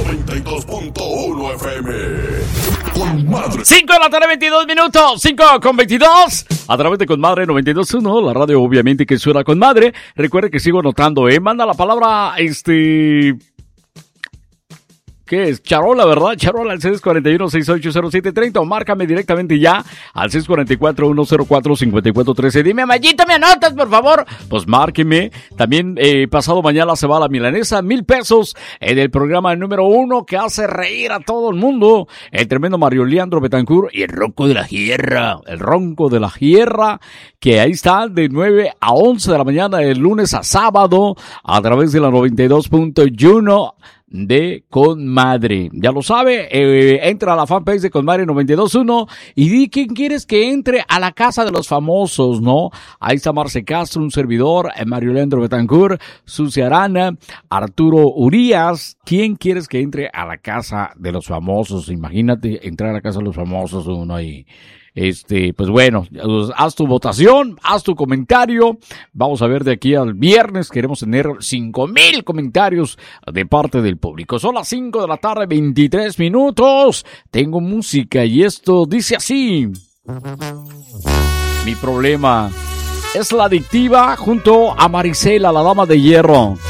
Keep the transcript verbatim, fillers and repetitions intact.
noventa y dos punto uno F M. Con Madre. cinco de la tarde, veintidós minutos. cinco con veintidós. A través de Con Madre noventa y dos punto uno. La radio obviamente que suena Con Madre. Recuerde que sigo anotando, ¿eh? Manda la palabra, este... ¿Qué es? Charola, ¿verdad? Charola al seis cuatro uno, seis ocho cero siete tres cero o márcame directamente ya al seis cuatro cuatro, uno cero cuatro, cinco cuatro uno tres. Dime, Mayito, ¿me anotas, por favor? Pues márqueme. También eh, pasado mañana se va la milanesa, mil pesos en el programa número uno que hace reír a todo el mundo. El tremendo Mario Leandro Betancourt y el ronco de la Sierra. El ronco de la Sierra, que ahí está de nueve a once de la mañana, de lunes a sábado, a través de la noventa y dos punto uno. De Con Madre. Ya lo sabe, eh, entra a la fanpage de Con Madre noventa y dos punto uno y di quién quieres que entre a la casa de los famosos, ¿no? Ahí está Marce Castro, un servidor, eh, Mario Leandro Betancourt, Susi Arana, Arturo Urias. ¿Quién quieres que entre a la casa de los famosos? Imagínate entrar a la casa de los famosos uno ahí. Este, pues bueno, haz tu votación, haz tu comentario. Vamos a ver de aquí al viernes. Queremos tener cinco mil comentarios de parte del público. Son las cinco de la tarde, veintitrés minutos. Tengo música y esto dice así. Mi problema es la adictiva junto a Marisela, la dama de hierro.